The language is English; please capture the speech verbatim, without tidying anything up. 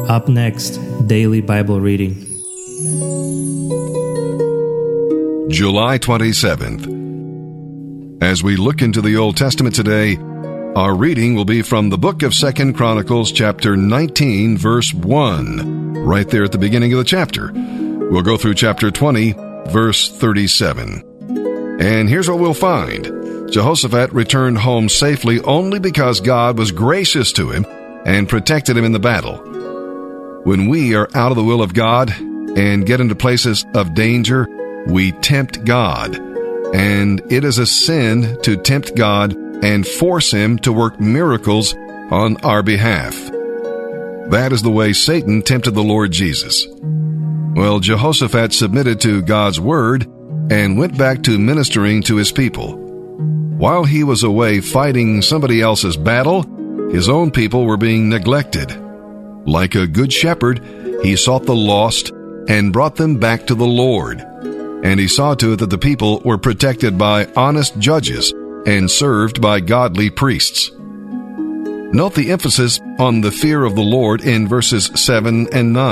Up next, Daily Bible Reading. July twenty-seventh. As we look into the Old Testament today, our reading will be from the book of Second Chronicles, chapter nineteen, verse one, right there at the beginning of the chapter. We'll go through chapter twenty, verse thirty-seven. And here's what we'll find. Jehoshaphat returned home safely only because God was gracious to him and protected him in the battle. When we are out of the will of God and get into places of danger, we tempt God. And it is a sin to tempt God and force Him to work miracles on our behalf. That is the way Satan tempted the Lord Jesus. Well, Jehoshaphat submitted to God's word and went back to ministering to his people. While he was away fighting somebody else's battle, his own people were being neglected. Like a good shepherd, he sought the lost and brought them back to the Lord. And he saw to it that the people were protected by honest judges and served by godly priests. Note the emphasis on the fear of the Lord in verses seven and nine.